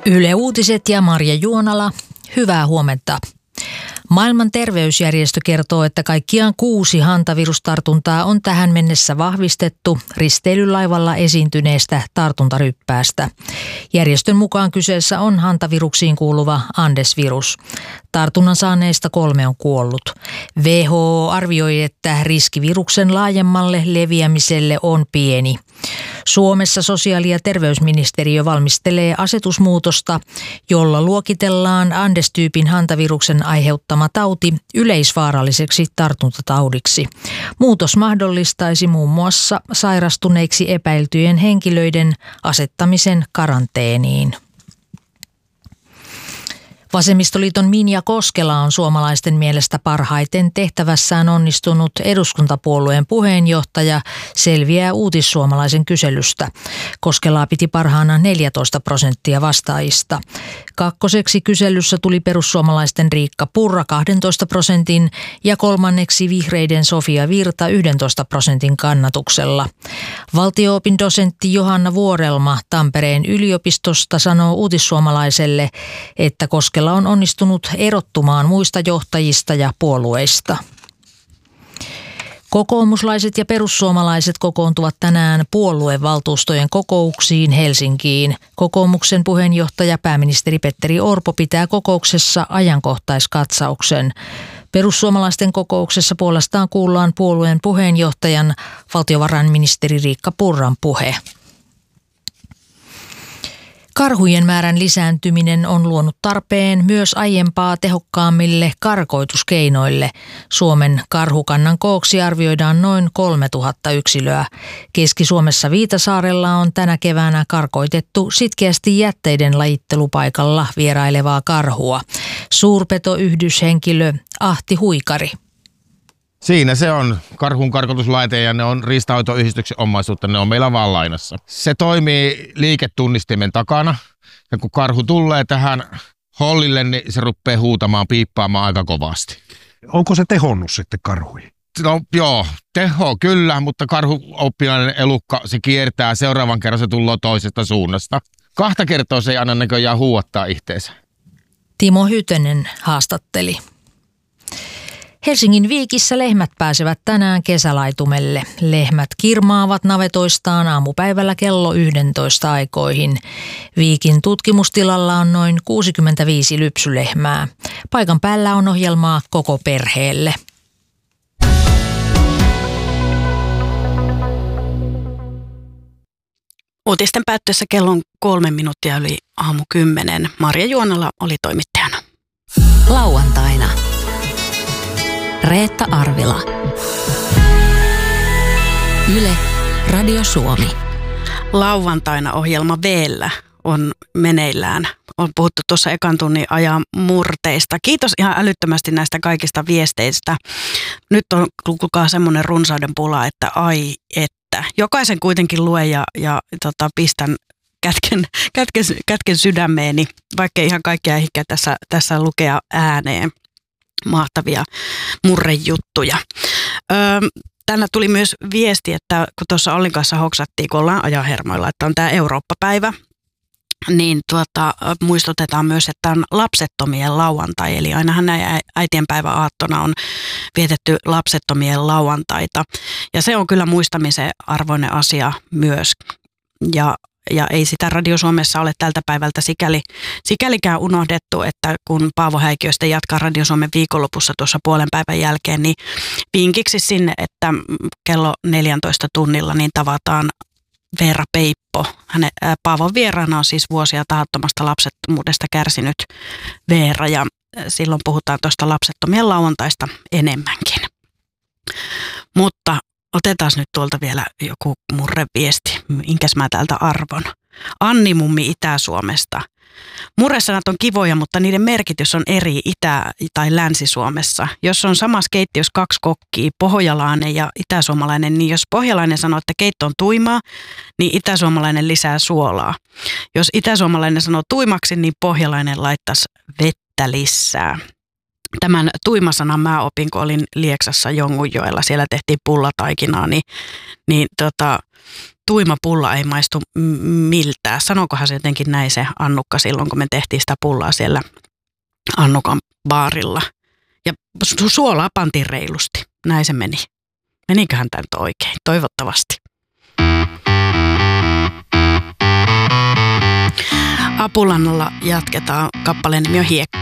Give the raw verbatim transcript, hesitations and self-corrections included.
Yle Uutiset ja Marja Juonala, hyvää huomenta. Maailman terveysjärjestö kertoo, että kaikkiaan kuusi hantavirustartuntaa on tähän mennessä vahvistettu risteilylaivalla esiintyneestä tartuntaryppäästä. Järjestön mukaan kyseessä on hantaviruksiin kuuluva Andes-virus. Tartunnan saaneista kolme on kuollut. W H O arvioi, että riski viruksen laajemmalle leviämiselle on pieni. Suomessa sosiaali- ja terveysministeriö valmistelee asetusmuutosta, jolla luokitellaan Andes-tyypin hantaviruksen aiheuttama tauti yleisvaaralliseksi tartuntataudiksi. Muutos mahdollistaisi muun muassa sairastuneiksi epäiltyjen henkilöiden asettamisen karanteeniin. Vasemmistoliiton Minja Koskela on suomalaisten mielestä parhaiten tehtävässään onnistunut eduskuntapuolueen puheenjohtaja, selviää Uutissuomalaisen kyselystä. Koskelaa piti parhaana neljätoista prosenttia vastaajista. Kakkoseksi kyselyssä tuli perussuomalaisten Riikka Purra kaksitoista prosentin ja kolmanneksi vihreiden Sofia Virta yksitoista prosentin kannatuksella. Valtio-opin dosentti Johanna Vuorelma Tampereen yliopistosta sanoo Uutissuomalaiselle, että Koskela on onnistunut erottumaan muista johtajista ja puolueista. Kokoomuslaiset ja perussuomalaiset kokoontuvat tänään puoluevaltuustojen kokouksiin Helsinkiin. Kokoomuksen puheenjohtaja pääministeri Petteri Orpo pitää kokouksessa ajankohtaiskatsauksen. Perussuomalaisten kokouksessa puolestaan kuullaan puolueen puheenjohtajan valtiovarainministeri Riikka Purran puhe. Karhujen määrän lisääntyminen on luonut tarpeen myös aiempaa tehokkaammille karkoituskeinoille. Suomen karhukannan kooksi arvioidaan noin kolmetuhatta yksilöä. Keski-Suomessa Viitasaarella on tänä keväänä karkoitettu sitkeästi jätteiden lajittelupaikalla vierailevaa karhua. Suurpetoyhdyshenkilö Ahti Huikari. Siinä se on karhun karkotuslaite ja ne on riistanhoitoyhdistyksen omaisuutta, ne on meillä vaan lainassa. Se toimii liiketunnistimen takana ja kun karhu tulee tähän hollille, niin se rupeaa huutamaan, piippaamaan aika kovasti. Onko se tehonnut sitten karhuihin? No joo, teho kyllä, mutta karhuoppilainen elukka, se kiertää, seuraavan kerran se tulee toisesta suunnasta. Kahta kertaa se ei anna näköjään huuattaa itteensä. Timo Hytönen haastatteli. Helsingin Viikissä lehmät pääsevät tänään kesälaitumelle. Lehmät kirmaavat navetoistaan aamupäivällä kello yksitoista aikoihin. Viikin tutkimustilalla on noin kuusikymmentäviisi lypsylehmää. Paikan päällä on ohjelmaa koko perheelle. Uutisten päättyessä kello on kolme minuuttia yli aamu kymmenen. Marja Juonala oli toimittajana. Lauantaina. Reetta Arvila. Yle, Radio Suomi. Lauantaina ohjelma V:llä on meneillään. On puhuttu tuossa ekan tunnin ajan murteista. Kiitos ihan älyttömästi näistä kaikista viesteistä. Nyt on kuulkaa semmoinen runsauden pula, että ai että. Jokaisen kuitenkin luen ja, ja tota, pistän kätken, kätken, kätken sydämeeni, vaikka ihan kaikkia ehkä tässä, tässä lukea ääneen. Mahtavia murrejuttuja. Öö, tänne tuli myös viesti, että kun tuossa Ollin kanssa hoksattiin, kun ollaan ajahermoilla, että on tämä Eurooppa-päivä, niin tuota, muistutetaan myös, että on lapsettomien lauantai. Eli ainahan näin äitienpäivän aattona on vietetty lapsettomien lauantaita. Ja se on kyllä muistamisen arvoinen asia myös. Ja Ja ei sitä Radio Suomessa ole tältä päivältä sikäli, sikälikään unohdettu, että kun Paavo Häikiöstä jatkaa Radio Suomen viikonlopussa tuossa puolen päivän jälkeen, niin vinkiksi sinne, että kello neljäntoista tunnilla niin tavataan Veera Peippo. Hänen, ää, Paavon vieraana on siis vuosia tahattomasta lapsettomuudesta kärsinyt Veera ja silloin puhutaan tuosta lapsettomien lauantaista enemmänkin. Mutta otetaan nyt tuolta vielä joku murreviesti, minkäs mä täältä arvon. Anni mummi Itä-Suomesta. Murresanat on kivoja, mutta niiden merkitys on eri Itä- tai Länsi-Suomessa. Jos on samassa keittiössä kaksi kokkia, pohjalainen ja itäsuomalainen, niin jos pohjalainen sanoo, että keitto on tuimaa, niin itäsuomalainen lisää suolaa. Jos itäsuomalainen sanoo tuimaksi, niin pohjalainen laittaisi vettä lisää. Tämän tuimasanan mä opin, kun olin Lieksassa Jongunjoella. Siellä tehtiin pullataikinaa, niin, niin tota, tuima pulla ei maistu m- miltään. Sanokohan se jotenkin näin se Annukka silloin, kun me tehtiin sitä pullaa siellä Annukan baarilla. Ja su- suolaa pantiin reilusti. Näin se meni. Meniköhän tämä nyt oikein? Toivottavasti. Apulannalla jatketaan. Kappaleen nimi on Hiekka.